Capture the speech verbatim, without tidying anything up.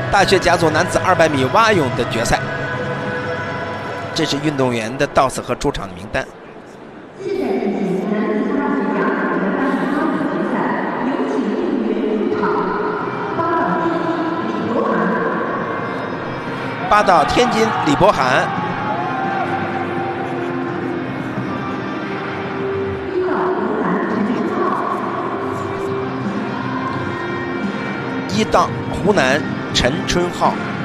大学甲组男子二百米蛙泳的决赛。这是运动员的到此和出场的名单。 现在进行男子大学甲组的半马双比决赛，有请运动员出场。八岛天津李博涵。八岛天津李博涵。 一档湖南陈春浩。一档湖南陈春浩。